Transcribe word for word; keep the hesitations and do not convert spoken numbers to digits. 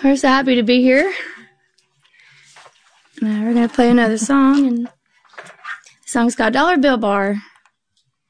We're so happy to be here. Now we're going to play another song, and the song's called Dollar Bill Bar.